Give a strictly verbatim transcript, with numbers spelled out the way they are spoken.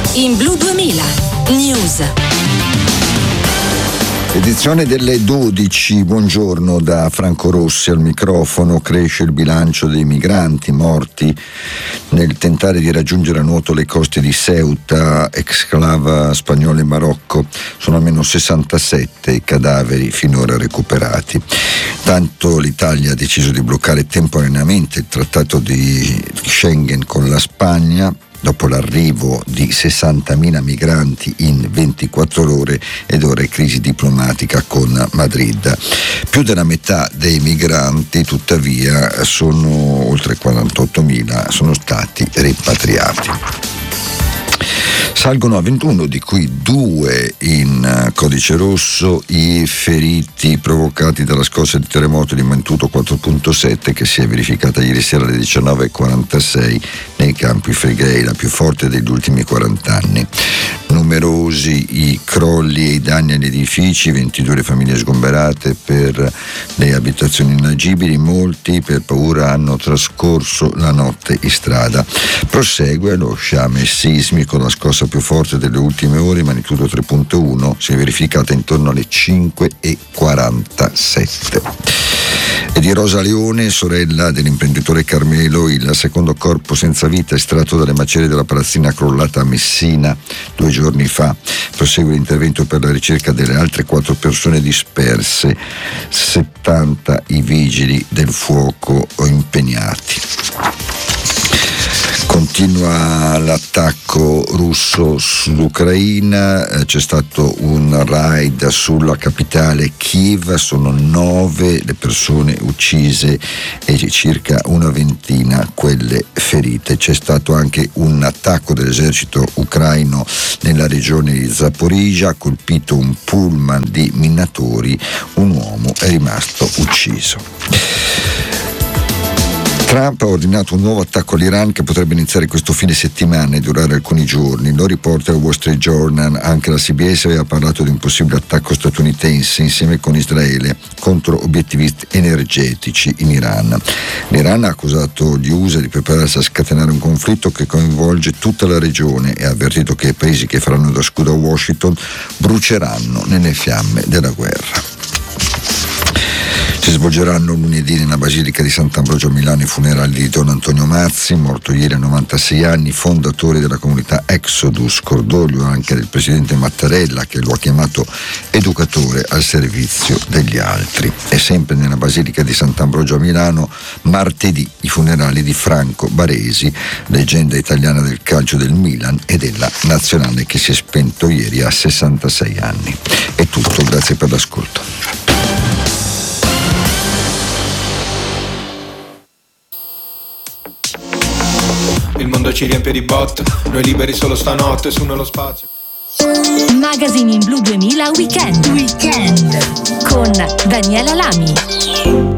in Blu duemila News. Edizione delle dodici, buongiorno da Franco Rossi al microfono. Cresce il bilancio dei migranti morti nel tentare di raggiungere a nuoto le coste di Ceuta, exclave spagnola in Marocco. Sono almeno sessantasette i cadaveri finora recuperati. Tanto l'Italia ha deciso di bloccare temporaneamente il trattato di Schengen con la Spagna dopo l'arrivo di sessantamila migranti in ventiquattro ore ed ora è crisi diplomatica con Madrid. Più della metà dei migranti, tuttavia, sono oltre quarantottomila, sono stati rimpatriati. Salgono a ventuno, di cui due in codice rosso, i feriti provocati dalla scossa di terremoto di magnitudo quattro virgola sette che si è verificata ieri sera alle diciannove e quarantasei nei Campi Flegrei, la più forte degli ultimi quaranta anni. Numerosi i crolli e i danni agli edifici, ventidue le famiglie sgomberate per le abitazioni inagibili, molti per paura hanno trascorso la notte in strada. Prosegue lo sciame sismico, la scossa più forte delle ultime ore, magnitudo tre virgola uno, si è verificata intorno alle cinque e quarantasette. E di Rosa Leone, sorella dell'imprenditore Carmelo, il secondo corpo senza vita estratto dalle macerie della palazzina crollata a Messina due giorni fa. Prosegue l'intervento per la ricerca delle altre quattro persone disperse, settanta i vigili del fuoco impegnati. Continua l'attacco russo sull'Ucraina, eh, c'è stato un raid sulla capitale Kiev, sono nove le persone uccise e circa una ventina quelle ferite. C'è stato anche un attacco dell'esercito ucraino nella regione di Zaporizhzhia, ha colpito un pullman di minatori, un uomo è rimasto ucciso. Trump ha ordinato un nuovo attacco all'Iran che potrebbe iniziare questo fine settimana e durare alcuni giorni. Lo riporta il Wall Street Journal. Anche la C B S aveva parlato di un possibile attacco statunitense insieme con Israele contro obiettivi energetici in Iran. L'Iran ha accusato gli U S A di prepararsi a scatenare un conflitto che coinvolge tutta la regione e ha avvertito che i paesi che faranno da scudo a Washington bruceranno nelle fiamme della guerra. Si svolgeranno lunedì nella Basilica di Sant'Ambrogio a Milano i funerali di Don Antonio Mazzi, morto ieri a novantasei anni, fondatore della comunità Exodus. Cordoglio anche del presidente Mattarella, che lo ha chiamato educatore al servizio degli altri. E sempre nella Basilica di Sant'Ambrogio a Milano, martedì, i funerali di Franco Baresi, leggenda italiana del calcio del Milan e della nazionale, che si è spento ieri a sessantasei anni. È tutto, grazie per l'ascolto. Il mondo ci riempie di bot, noi liberi solo stanotte su nello spazio. Magazine in Blu duemila Weekend Weekend con Daniela Lami.